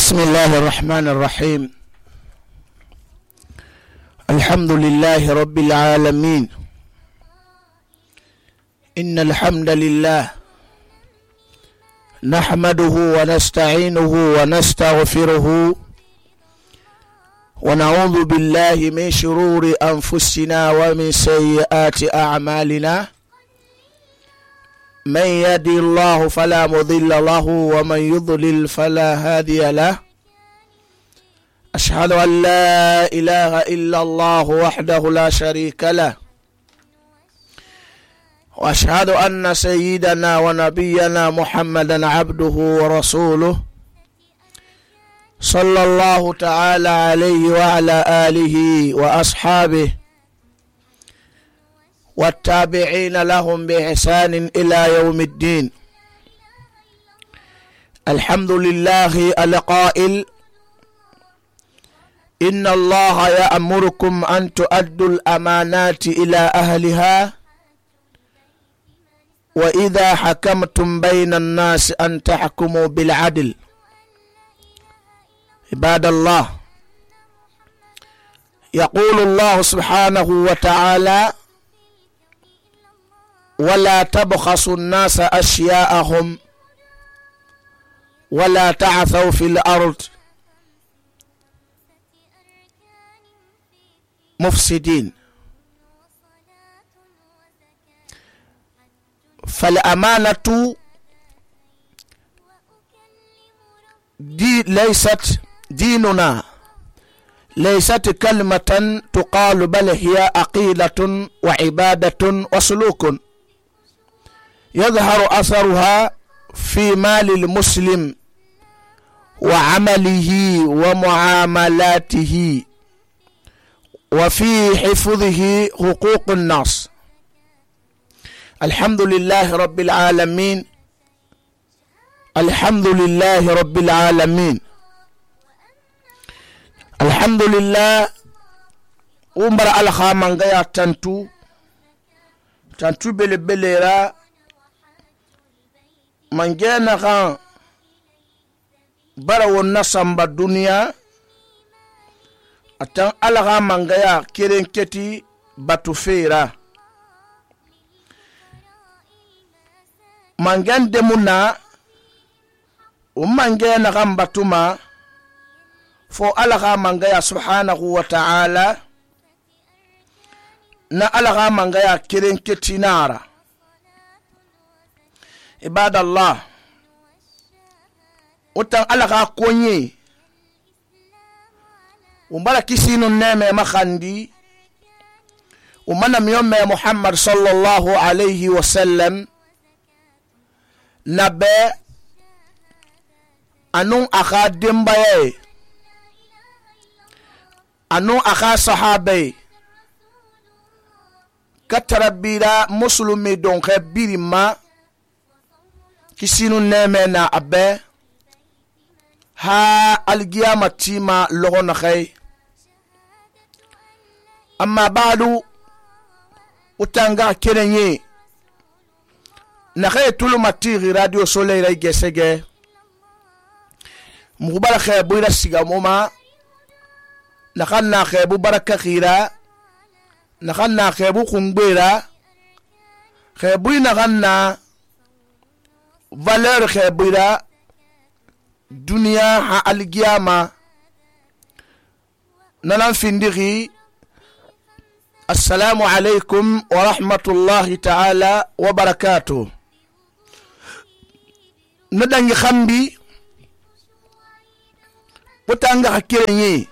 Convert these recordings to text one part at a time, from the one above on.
بسم الله الرحمن الرحيم. الحمد لله رب العالمين. إن الحمد لله نحمده ونستعينه ونستغفره ونعوذ بالله من شرور أنفسنا ومن سيئات أعمالنا. من يهده الله فلا مضل له ومن يضلل فلا هادي له. أشهد أن لا إله إلا الله وحده لا شريك له، وأشهد أن سيدنا ونبينا محمدا عبده ورسوله صلى الله تعالى عليه وعلى آله وأصحابه والتابعين لهم بإحسان إلى يوم الدين. الحمد لله القائل: إن الله يأمركم أن تؤدوا الأمانات إلى أهلها وإذا حكمتم بين الناس أن تحكموا بالعدل. عباد الله، يقول الله سبحانه وتعالى: ولا تبخسوا الناس أشياءهم ولا تعثوا في الأرض مفسدين. فالأمانة ليست ديننا، ليست كلمة تقال، بل هي عقيدة وعبادة وسلوك يظهر أثرها في مال المسلم وعمله ومعاملاته وفي حفظه حقوق الناس. الحمد لله رب العالمين. الحمد لله رب العالمين. الحمد لله. umar alhamanga ya tantu belebelera mangena kan bara wonna samba duniya atan alhamanga ya kerenketi batufera mangende muna umangena kan batuma fo alhamanga ya subhanahu wa ta'ala na alhamanga ya kerenketi nara. Ibadallah, utan alaka konye umbala kisinu neme makhandi umana miyome Muhammad sallallahu alayhi wa sallam nabe anun aka dimbaye anun aka sahabe katarabira muslimi donke birima kisinu neme na abe ha algiyama tima logona khay. Amma badu utanga kerenye na khay tulu matiri radio soleil ray gesege mubara khay buira sigamoma na khanna khay bu baraka khira na khanna khay bu khungbera khay buina khanna valeur khebira dunia ha algiyama nanan findiri. Assalamu alaikum wa rahmatullahi ta'ala wa barakatuh. Nadangi khambi utanga hakirenye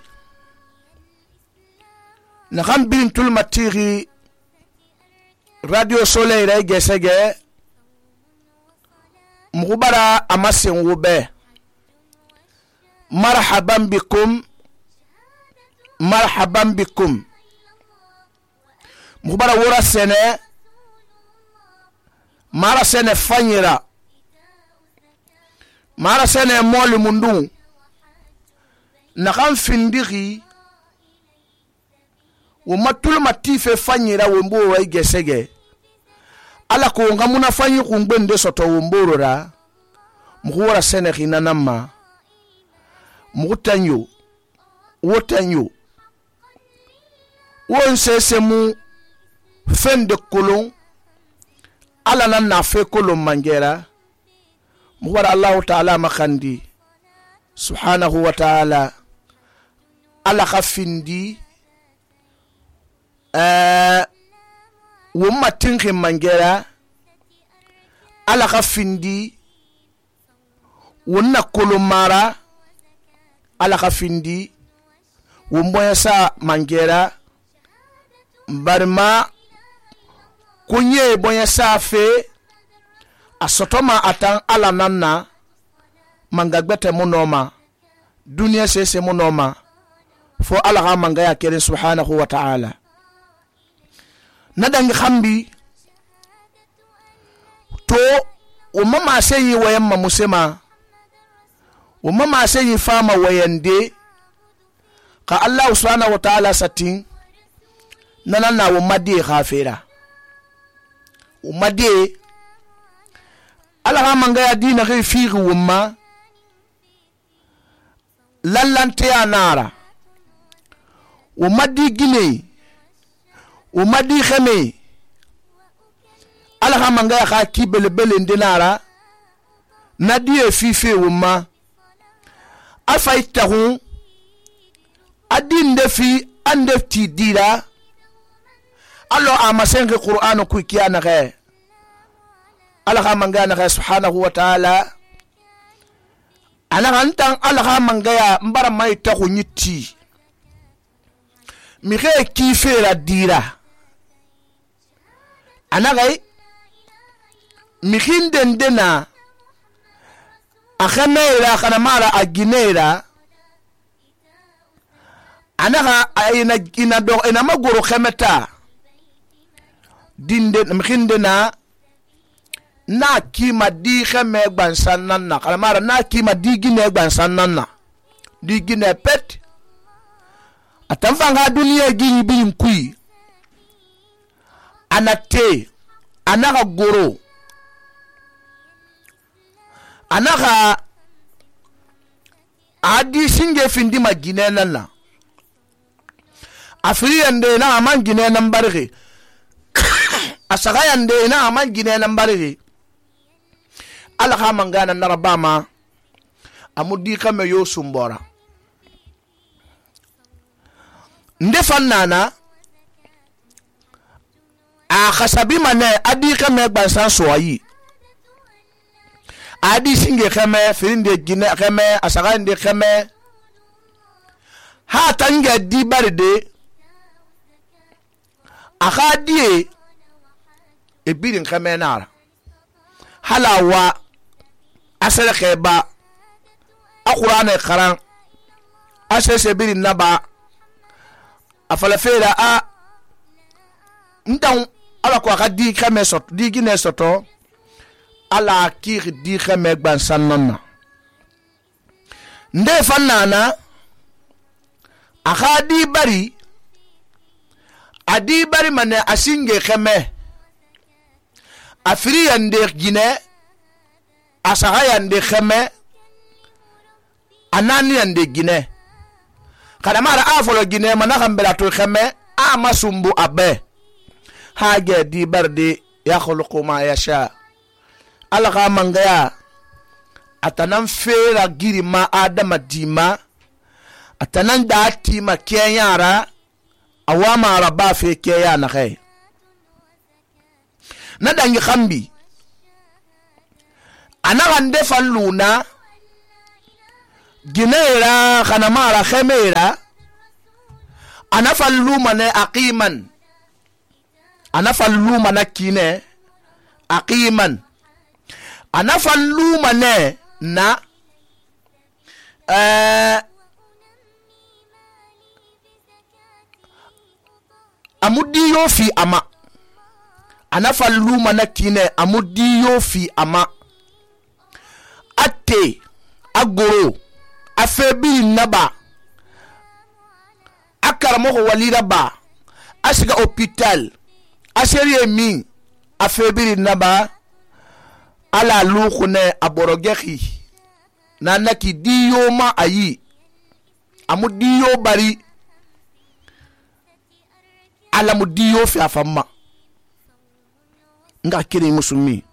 na khambi ntul matiri radio soleil ray gesege mugubara amasen wube. Marhaban bikum, marhaban bikum. Mugubara wura sene mara sene fanyira mara sene moli mundu na kan findiri umatul matife fanyira wembo wa gesege ala ko ngamuna fanyi kungbende soto womborora muhura sene hinanama mutanyo wotanyo won sesemu fende kolon ala nan na fe kolon mangera muwar Allah ta'ala makandi subhanahu wa ta'ala ala khafindi wumma tinkin mangera ala khafindi wunna kolon mara ala khafindi wumboya sa mangera barma kunye boya sa fe asotoma atan ala nanna mangagbete munoma dunia sese munoma fo ala ga mangaya kere subhanahu wa ta'ala nadangi khambi to umama seyi wayamma musema umama seyi fama wayande ka Allah subhanahu wa ta'ala satin nanana umadi khafira umadi ala ga mangaya dina ge figu umma lallante anara umadi gine umadi khame ala ga mangaya ka kibelebele ndinara nadie fife umma afaitahu adinde fi ande ti dira allo amasenke qur'anu ku kiyana ge ala ga mangana ge subhanahu wa ta'ala ana gantan ala ga mangaya mbara mai ta ku nyiti mi ge kifera dira ana ga mi khindendena akhamera kana mara aginera anaga ayina inado ina magoro khemeta dinde mkhindena na kima di kheme gbansanna kana mara na kima di gine gbansanna di gine pet atamfanga dunia gini bin kui anate anaga goro anaga adi singe findi magine nana afiriyande na aman gine nan barge asagayande na aman gine nan barge alaka mangana narabama amudi kame yo sumbora ndefannana a khasabi mane adi kame gbansan soyi adi singe kame firinde gine kame asagande kame ha tanga di barde akadie ebirin kame nara halawa asere kheba alquran qaran asese birin naba afalafera a ndan ala ko akadi kame sot di gine soto ala kir di kame gbansanna nde fannana akadi bari adi bari mane asinge kheme afiri yande gine asaga yande kheme anani yande gine kada mara afolo gine mana khambela to kheme a masumbu abe hage di bardi yakhluqu ma yasha alqa mangaya atanan fera girima adama dima atanan dati ma kenyara awama rabba fe keya na khay nadangi khambi ana gande falluna ginera kana mara khemera ana fallu mane aqiman ana fallu manakine aqiman ana fallu mane na amudiyo fi ama ana fallu manakine amudiyo fi ama ate agoro afebi naba akaramo walira ba asiga hospital aseri mi afebi naba ala lukhune aborogehi nanaki diyo ma ayi amudiyo bari ala mudiyo fi afamma nga kiri musulmi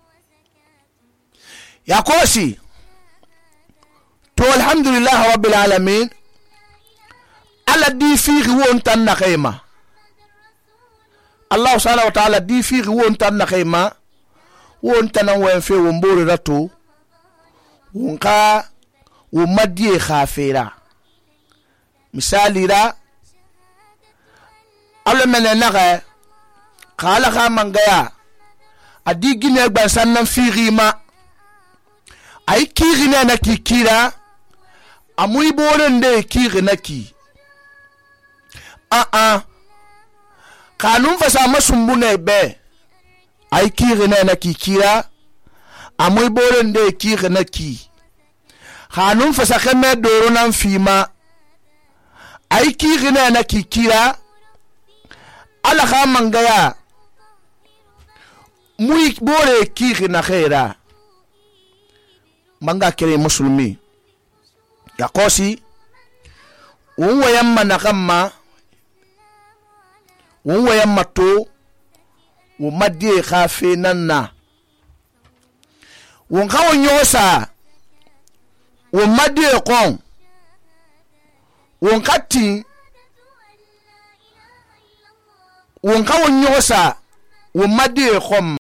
ya kosi to alhamdulillah rabbil alamin ala di fi won tan na khayma Allah subhanahu wa ta'ala di fi won tan na khayma won tan wen fe won bore rato won ka wo madie khafira misali ra ala menena kala kha mangaya adi gine gbansan nan firima ay kirina na kikira amui boren de kirina ki kanun fasa masumbune be ay kirina na kikira amui boren de kirina ki kanun fasa kheme doro nan fima ay kirina na kikira ala kha mangaya muy bore kirina khaira manga kere musulmi ya kosi unwa yamma nakamma unwa yamma to umadie khafe nanna unkawo nyosa umadie kon unkati unkawo nyosa umadie kon